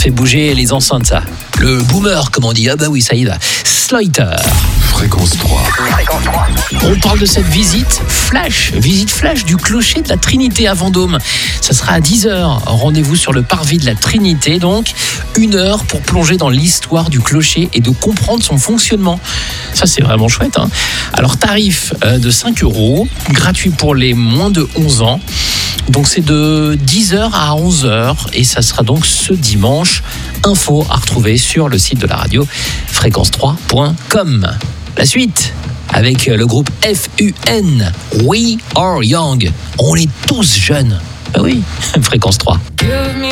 fait bouger les enceintes, ça. Le boomer, comme on dit. Ah bah oui, ça y va. Slater. Fréquence 3. On parle de cette visite flash du clocher de la Trinité à Vendôme. Ça sera à 10h. Rendez-vous sur le parvis de la Trinité, donc 1 heure pour plonger dans l'histoire du clocher et de comprendre son fonctionnement. Ça, c'est vraiment chouette, hein. Alors, tarif de 5 €, gratuit pour les moins de 11 ans. Donc, c'est de 10h à 11h et ça sera donc ce dimanche. Info à retrouver sur le site de la radio, fréquence3.com. La suite avec le groupe FUN, We Are Young. On est tous jeunes. Ah oui, Fréquence 3. Give me